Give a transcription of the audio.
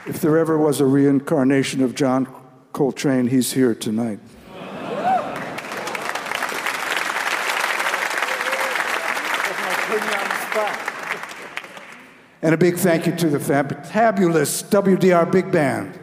If there ever was a reincarnation of John Coltrane, he's here tonight. And a big thank you to the fabulous WDR Big Band.